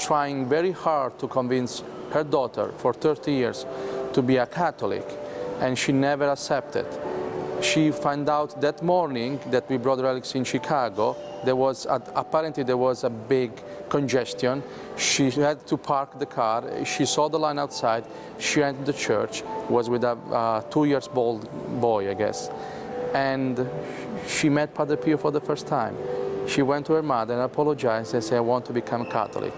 trying very hard to convince her daughter for 30 years to be a Catholic, and she never accepted. She found out that morning that we brought relics in Chicago, apparently there was a big congestion. She had to park the car. She saw the line outside. She entered the church, was with a 2-year-old boy, I guess. And she met Padre Pio for the first time. She went to her mother and apologized and said, I want to become Catholic.